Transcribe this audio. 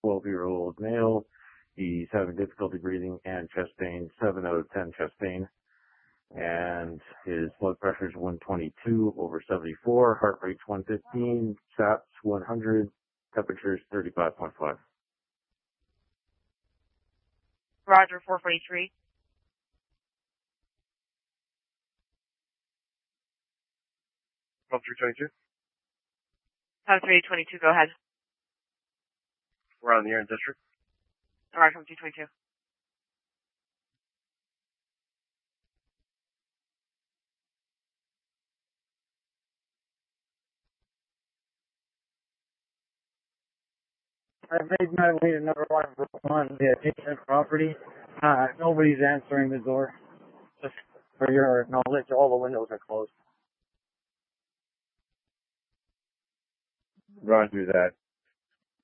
12-year-old male. He's having difficulty breathing and chest pain, 7 out of 10 chest pain. And his blood pressure is 122/74, heart rate's 115, SATs 100, temperature is 35.5. Roger, 443. 322. 322, go ahead. We're on the air in district. Alright, 222. I've made my way to number 1 the adjacent property. Nobody's answering the door. Just for your knowledge, all the windows are closed. Roger that.